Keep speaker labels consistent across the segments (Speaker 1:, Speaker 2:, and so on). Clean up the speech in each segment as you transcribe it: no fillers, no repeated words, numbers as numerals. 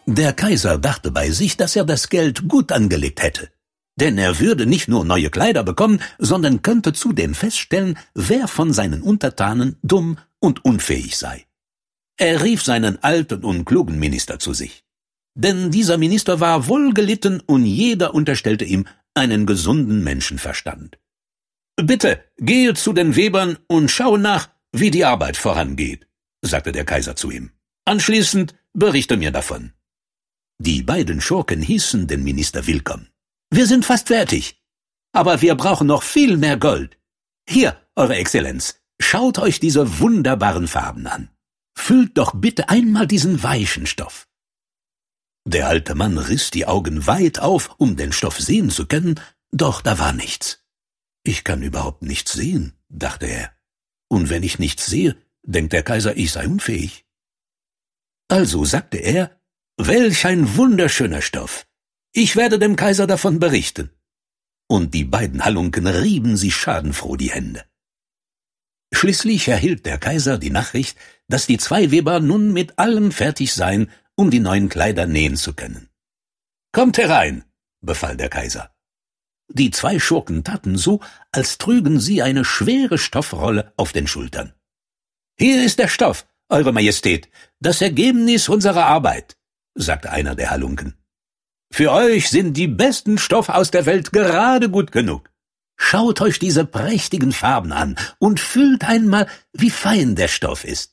Speaker 1: Der Kaiser dachte bei sich, dass er das Geld gut angelegt hätte. Denn er würde nicht nur neue Kleider bekommen, sondern könnte zudem feststellen, wer von seinen Untertanen dumm und unfähig sei. Er rief seinen alten und klugen Minister zu sich. Denn dieser Minister war wohlgelitten und jeder unterstellte ihm einen gesunden Menschenverstand. »Bitte, gehe zu den Webern und schaue nach, wie die Arbeit vorangeht«, sagte der Kaiser zu ihm. »Anschließend berichte mir davon.« Die beiden Schurken hießen den Minister willkommen. »Wir sind fast fertig, aber wir brauchen noch viel mehr Gold. Hier, Eure Exzellenz, schaut euch diese wunderbaren Farben an. Füllt doch bitte einmal diesen weichen Stoff.« Der alte Mann riss die Augen weit auf, um den Stoff sehen zu können, doch da war nichts. »Ich kann überhaupt nichts sehen«, dachte er. »Und wenn ich nichts sehe, denkt der Kaiser, ich sei unfähig.« Also sagte er, »Welch ein wunderschöner Stoff! Ich werde dem Kaiser davon berichten.« Und die beiden Halunken rieben sich schadenfroh die Hände. Schließlich erhielt der Kaiser die Nachricht, dass die zwei Weber nun mit allem fertig seien, um die neuen Kleider nähen zu können. »Kommt herein«, befahl der Kaiser. Die zwei Schurken taten so, als trügen sie eine schwere Stoffrolle auf den Schultern. »Hier ist der Stoff, Eure Majestät, das Ergebnis unserer Arbeit«, sagte einer der Halunken. »Für euch sind die besten Stoffe aus der Welt gerade gut genug. Schaut euch diese prächtigen Farben an und fühlt einmal, wie fein der Stoff ist.«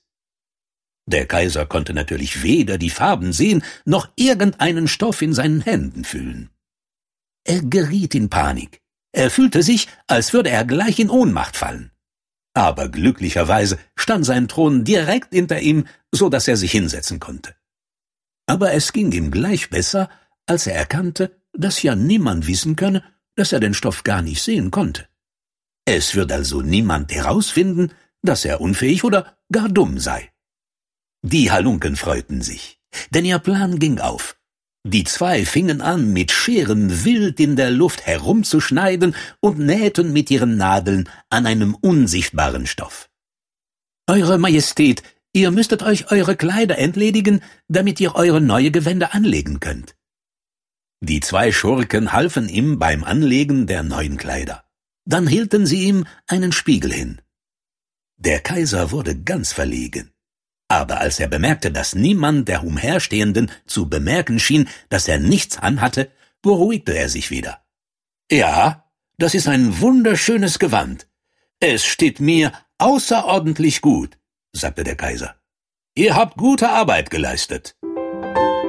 Speaker 1: Der Kaiser konnte natürlich weder die Farben sehen, noch irgendeinen Stoff in seinen Händen fühlen. Er geriet in Panik. Er fühlte sich, als würde er gleich in Ohnmacht fallen. Aber glücklicherweise stand sein Thron direkt hinter ihm, so dass er sich hinsetzen konnte. Aber es ging ihm gleich besser, als er erkannte, dass ja niemand wissen könne, dass er den Stoff gar nicht sehen konnte. Es würde also niemand herausfinden, dass er unfähig oder gar dumm sei. Die Halunken freuten sich, denn ihr Plan ging auf. Die zwei fingen an, mit Scheren wild in der Luft herumzuschneiden und nähten mit ihren Nadeln an einem unsichtbaren Stoff. »Eure Majestät, ihr müsstet euch eure Kleider entledigen, damit ihr eure neue Gewänder anlegen könnt.« Die zwei Schurken halfen ihm beim Anlegen der neuen Kleider. Dann hielten sie ihm einen Spiegel hin. Der Kaiser wurde ganz verlegen. Aber als er bemerkte, dass niemand der Umherstehenden zu bemerken schien, dass er nichts anhatte, beruhigte er sich wieder. »Ja, das ist ein wunderschönes Gewand. Es steht mir außerordentlich gut«, sagte der Kaiser. »Ihr habt gute Arbeit geleistet.«